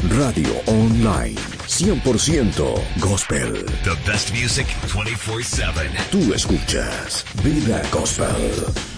Radio Online, 100% Gospel. The best music 24/7. Tú escuchas Vida Gospel.